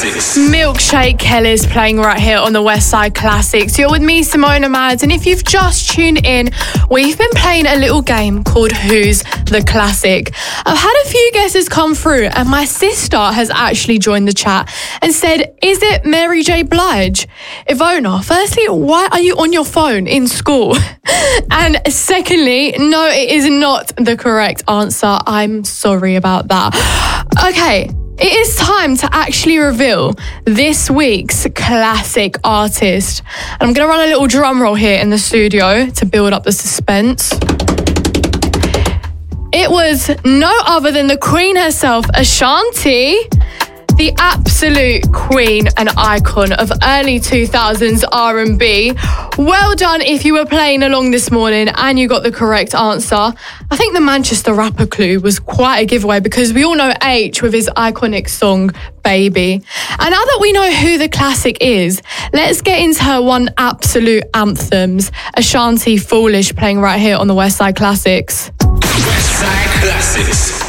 Classics. Milkshake Kelly's playing right here on the West Side Classics. You're with me, Simona Mads, and if you've just tuned in, we've been playing a little game called Who's the Classic. I've had a few guesses come through, and my sister has actually joined the chat and said, is it Mary J. Blige? Ivona, firstly, why are you on your phone in school? And secondly, no, it is not the correct answer. I'm sorry about that. Okay. It is time to actually reveal this week's classic artist. And I'm going to run a little drum roll here in the studio to build up the suspense. It was no other than the Queen herself, Ashanti, the absolute queen and icon of early 2000s R&B. Well done if you were playing along this morning and you got the correct answer. I think the Manchester rapper clue was quite a giveaway because we all know H with his iconic song, Baby. And now that we know who the classic is, let's get into her one absolute anthems, Ashanti Foolish, playing right here on the West Side Classics. West Side Classics.